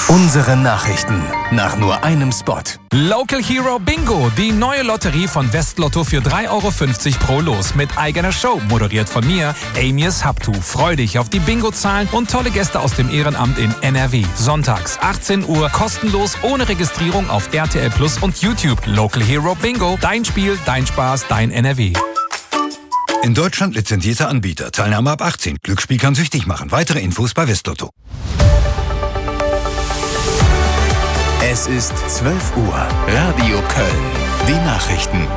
Unsere Nachrichten nach nur einem Spot. Local Hero Bingo, die neue Lotterie von Westlotto für 3,50 € pro Los mit eigener Show, moderiert von mir, Amias Haptu. Freu dich auf die Bingo-Zahlen und tolle Gäste aus dem Ehrenamt in NRW. Sonntags 18 Uhr, kostenlos, ohne Registrierung auf RTL Plus und YouTube. Local Hero Bingo, dein Spiel, dein Spaß, dein NRW. In Deutschland lizenzierter Anbieter. Teilnahme ab 18. Glücksspiel kann süchtig machen. Weitere Infos bei Westlotto. Es ist 12 Uhr. Radio Köln. Die Nachrichten.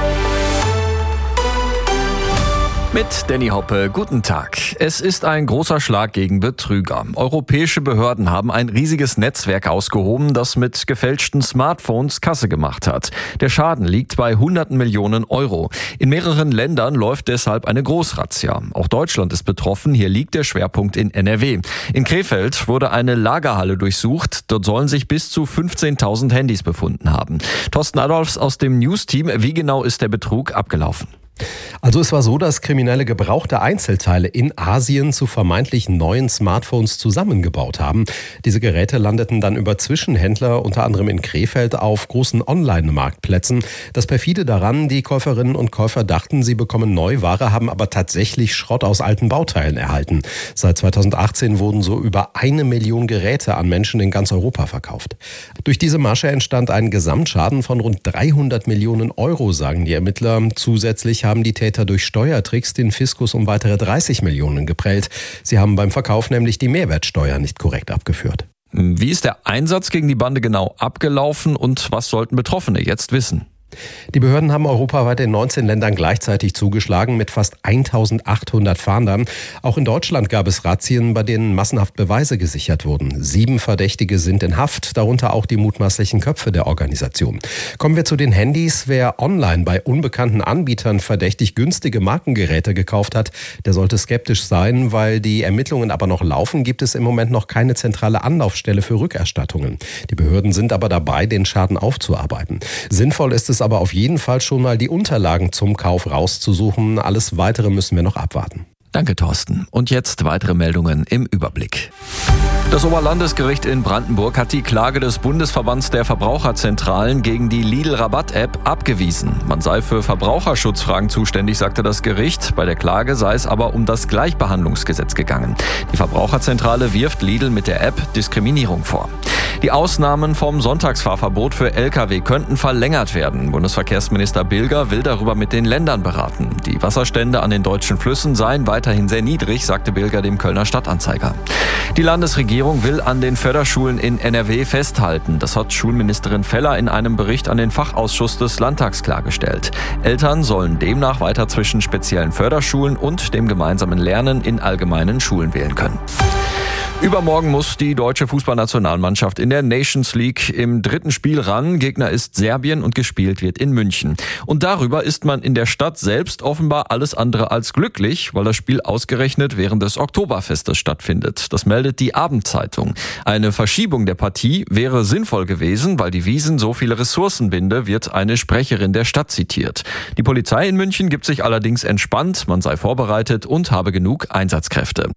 Mit Danny Hoppe, guten Tag. Es ist ein großer Schlag gegen Betrüger. Europäische Behörden haben ein riesiges Netzwerk ausgehoben, das mit gefälschten Smartphones Kasse gemacht hat. Der Schaden liegt bei Hunderten Millionen Euro. In mehreren Ländern läuft deshalb eine Großrazzia. Auch Deutschland ist betroffen, hier liegt der Schwerpunkt in NRW. In Krefeld wurde eine Lagerhalle durchsucht. Dort sollen sich bis zu 15.000 Handys befunden haben. Thorsten Adolfs aus dem News-Team, wie genau ist der Betrug abgelaufen? Also es war so, dass Kriminelle gebrauchte Einzelteile in Asien zu vermeintlich neuen Smartphones zusammengebaut haben. Diese Geräte landeten dann über Zwischenhändler, unter anderem in Krefeld, auf großen Online-Marktplätzen. Das perfide daran, die Käuferinnen und Käufer dachten, sie bekommen Neuware, haben aber tatsächlich Schrott aus alten Bauteilen erhalten. Seit 2018 wurden so über 1 Million Geräte an Menschen in ganz Europa verkauft. Durch diese Masche entstand ein Gesamtschaden von rund 300 Millionen Euro, sagen die Ermittler. Zusätzlich haben die Täter durch Steuertricks den Fiskus um weitere 30 Millionen geprellt. Sie haben beim Verkauf nämlich die Mehrwertsteuer nicht korrekt abgeführt. Wie ist der Einsatz gegen die Bande genau abgelaufen und was sollten Betroffene jetzt wissen? Die Behörden haben europaweit in 19 Ländern gleichzeitig zugeschlagen mit fast 1.800 Fahndern. Auch in Deutschland gab es Razzien, bei denen massenhaft Beweise gesichert wurden. 7 Verdächtige sind in Haft, darunter auch die mutmaßlichen Köpfe der Organisation. Kommen wir zu den Handys. Wer online bei unbekannten Anbietern verdächtig günstige Markengeräte gekauft hat, der sollte skeptisch sein. Weil die Ermittlungen aber noch laufen, gibt es im Moment noch keine zentrale Anlaufstelle für Rückerstattungen. Die Behörden sind aber dabei, den Schaden aufzuarbeiten. Sinnvoll ist es aber auf jeden Fall schon mal, die Unterlagen zum Kauf rauszusuchen. Alles Weitere müssen wir noch abwarten. Danke, Thorsten. Und jetzt weitere Meldungen im Überblick. Das Oberlandesgericht in Brandenburg hat die Klage des Bundesverbands der Verbraucherzentralen gegen die Lidl-Rabatt-App abgewiesen. Man sei für Verbraucherschutzfragen zuständig, sagte das Gericht. Bei der Klage sei es aber um das Gleichbehandlungsgesetz gegangen. Die Verbraucherzentrale wirft Lidl mit der App Diskriminierung vor. Die Ausnahmen vom Sonntagsfahrverbot für Lkw könnten verlängert werden. Bundesverkehrsminister Bilger will darüber mit den Ländern beraten. Die Wasserstände an den deutschen Flüssen seien weiterhin sehr niedrig, sagte Bilger dem Kölner Stadtanzeiger. Die Landesregierung will an den Förderschulen in NRW festhalten. Das hat Schulministerin Feller in einem Bericht an den Fachausschuss des Landtags klargestellt. Eltern sollen demnach weiter zwischen speziellen Förderschulen und dem gemeinsamen Lernen in allgemeinen Schulen wählen können. Übermorgen muss die deutsche Fußballnationalmannschaft in der Nations League im 3. Spiel ran. Gegner ist Serbien und gespielt wird in München. Und darüber ist man in der Stadt selbst offenbar alles andere als glücklich, weil das Spiel ausgerechnet während des Oktoberfestes stattfindet. Das meldet die Abendzeitung. Eine Verschiebung der Partie wäre sinnvoll gewesen, weil die Wiesn so viele Ressourcen binde, wird eine Sprecherin der Stadt zitiert. Die Polizei in München gibt sich allerdings entspannt, man sei vorbereitet und habe genug Einsatzkräfte.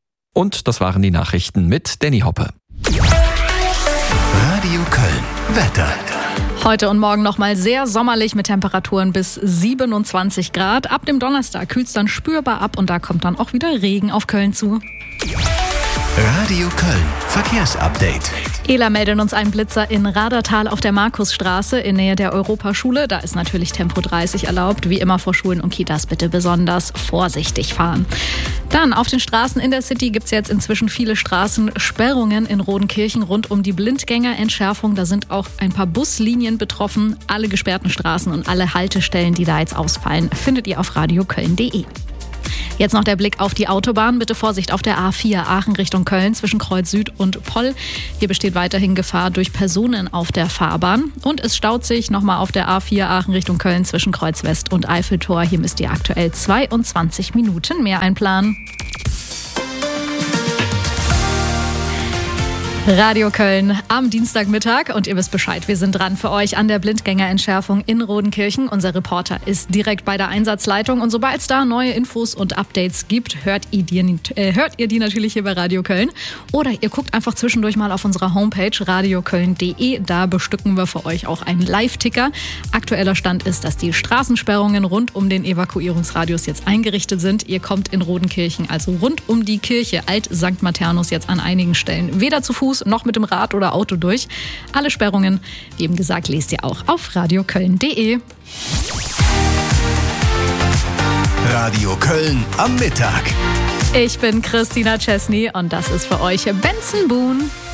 Und das waren die Nachrichten mit Danny Hoppe. Radio Köln. Wetter. Heute und morgen nochmal sehr sommerlich mit Temperaturen bis 27 Grad. Ab dem Donnerstag kühlt es dann spürbar ab und da kommt dann auch wieder Regen auf Köln zu. Radio Köln. Verkehrsupdate. Ela meldet uns einen Blitzer in Radertal auf der Markusstraße in Nähe der Europaschule. Da ist natürlich Tempo 30 erlaubt. Wie immer vor Schulen und Kitas bitte besonders vorsichtig fahren. Dann auf den Straßen in der City gibt es jetzt inzwischen viele Straßensperrungen in Rodenkirchen rund um die Blindgängerentschärfung. Da sind auch ein paar Buslinien betroffen. Alle gesperrten Straßen und alle Haltestellen, die da jetzt ausfallen, findet ihr auf radioköln.de. Jetzt noch der Blick auf die Autobahn. Bitte Vorsicht auf der A4 Aachen Richtung Köln zwischen Kreuz Süd und Poll. Hier besteht weiterhin Gefahr durch Personen auf der Fahrbahn. Und es staut sich nochmal auf der A4 Aachen Richtung Köln zwischen Kreuz West und Eiffeltor. Hier müsst ihr aktuell 22 Minuten mehr einplanen. Radio Köln am Dienstagmittag und ihr wisst Bescheid, wir sind dran für euch an der Blindgängerentschärfung in Rodenkirchen. Unser Reporter ist direkt bei der Einsatzleitung und sobald es da neue Infos und Updates gibt, hört ihr die natürlich hier bei Radio Köln. Oder ihr guckt einfach zwischendurch mal auf unserer Homepage radioköln.de, da bestücken wir für euch auch einen Live-Ticker. Aktueller Stand ist, dass die Straßensperrungen rund um den Evakuierungsradius jetzt eingerichtet sind. Ihr kommt in Rodenkirchen, also rund um die Kirche Alt St. Maternus, jetzt an einigen Stellen weder zu Fuß noch mit dem Rad oder Auto durch. Alle Sperrungen, wie eben gesagt, lest ihr auch auf radioköln.de. Radio Köln am Mittag. Ich bin Christina Chesney und das ist für euch Benson Boone.